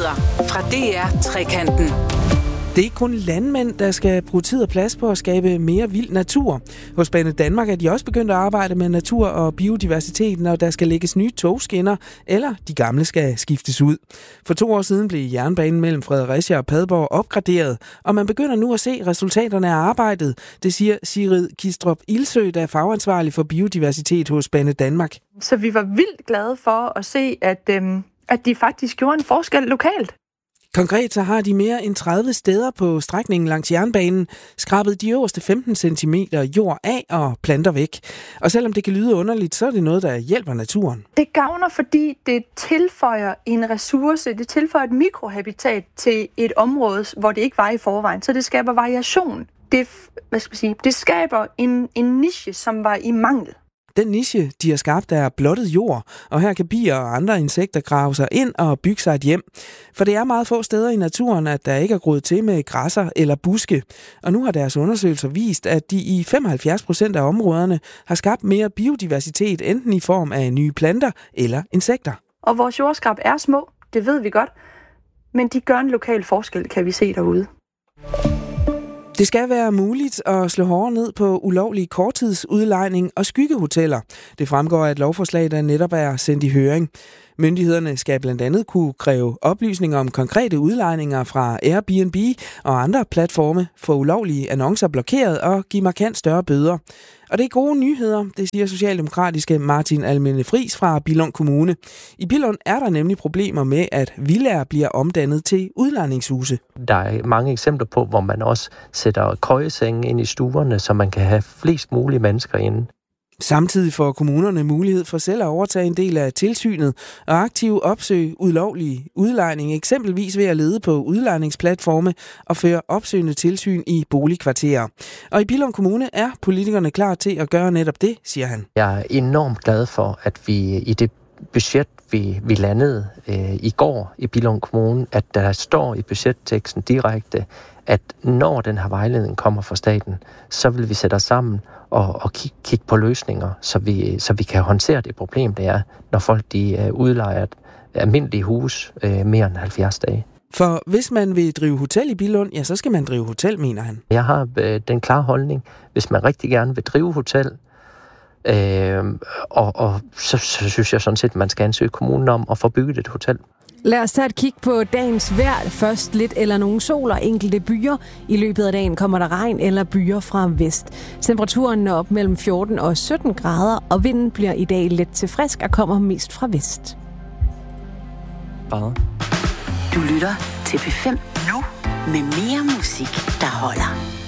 nyheder fra DR Trekanten. Det er ikke kun landmænd, der skal bruge tid og plads på at skabe mere vild natur. Hos Banedanmark er de også begyndt at arbejde med natur og biodiversitet, når der skal lægges nye togskinner, eller de gamle skal skiftes ud. For 2 år siden blev jernbanen mellem Fredericia og Padborg opgraderet, og man begynder nu at se resultaterne af arbejdet. Det siger Sigrid Kistrup Ilsø, der er fagansvarlig for biodiversitet hos Banedanmark. Så vi var vildt glade for at se, at de faktisk gjorde en forskel lokalt. Konkret så har de mere end 30 steder på strækningen langs jernbanen skrabet de øverste 15 cm jord af og planter væk. Og selvom det kan lyde underligt, så er det noget, der hjælper naturen. Det gavner, fordi det tilføjer en ressource, det tilføjer et mikrohabitat til et område, hvor det ikke var i forvejen. Så det skaber variation. Det skaber en niche, som var i mangel. Den niche, de har skabt, er blottet jord, og her kan bier og andre insekter grave sig ind og bygge sig et hjem. For det er meget få steder i naturen, at der ikke er groet til med græsser eller buske. Og nu har deres undersøgelser vist, at de i 75% af områderne har skabt mere biodiversitet, enten i form af nye planter eller insekter. Og vores jordskrab er små, det ved vi godt, men de gør en lokal forskel, kan vi se derude. Det skal være muligt at slå hårdere ned på ulovlig korttidsudlejning og skyggehoteller. Det fremgår af et lovforslag, der netop er sendt i høring. Myndighederne skal blandt andet kunne kræve oplysninger om konkrete udlejninger fra Airbnb og andre platforme, få ulovlige annoncer blokeret og give markant større bøder. Og det er gode nyheder, det siger socialdemokratiske Martin Alminde Friis fra Billund Kommune. I Billund er der nemlig problemer med, at villaer bliver omdannet til udlejningshuse. Der er mange eksempler på, hvor man også sætter køjesenge ind i stuerne, så man kan have flest mulige mennesker inde. Samtidig får kommunerne mulighed for selv at overtage en del af tilsynet og aktivt opsøge ulovlig udlejning, eksempelvis ved at lede på udlejningsplatforme og føre opsøgende tilsyn i boligkvarterer. Og i Billund Kommune er politikerne klar til at gøre netop det, siger han. Jeg er enormt glad for, at vi i det budget, vi landede i går i Billund Kommune, at der står i budgetteksten direkte, at når den her vejledning kommer fra staten, så vil vi sætte os sammen og kigge på løsninger, så vi kan håndtere det problem, det er, når folk de udlejer et almindeligt hus mere end 70 dage. For hvis man vil drive hotel i Billund, ja, så skal man drive hotel, mener han. Jeg har den klare holdning, hvis man rigtig gerne vil drive hotel, og så synes jeg sådan set, at man skal ansøge kommunen om at få bygget et hotel. Lad os tage et kig på dagens vejr. Først lidt eller nogle sol og enkelte byer. I løbet af dagen kommer der regn eller byer fra vest. Temperaturen når op mellem 14 og 17 grader, og vinden bliver i dag let til frisk og kommer mest fra vest. Du lytter til P5 nu med mere musik, der holder.